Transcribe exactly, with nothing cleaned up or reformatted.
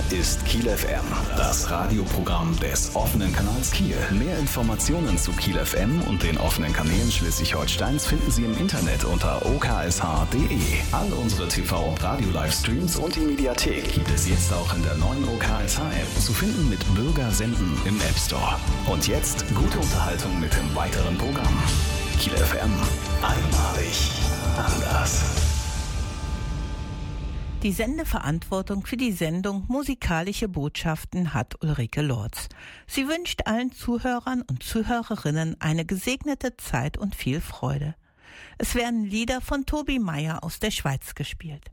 ist Kiel F M, das Radioprogramm des offenen Kanals Kiel. Mehr Informationen zu Kiel F M und den offenen Kanälen Schleswig-Holsteins finden Sie im Internet unter o k s h punkt d e. All unsere T V- und Radio-Livestreams und die Mediathek gibt es jetzt auch in der neuen O K S H-App, zu finden mit Bürger senden im App Store. Und jetzt gute Unterhaltung mit dem weiteren Programm. Kiel F M, einmalig anders. Die Sendeverantwortung für die Sendung Musikalische Botschaften hat Ulrike Lorz. Sie wünscht allen Zuhörern und Zuhörerinnen eine gesegnete Zeit und viel Freude. Es werden Lieder von Tobi Meyer aus der Schweiz gespielt.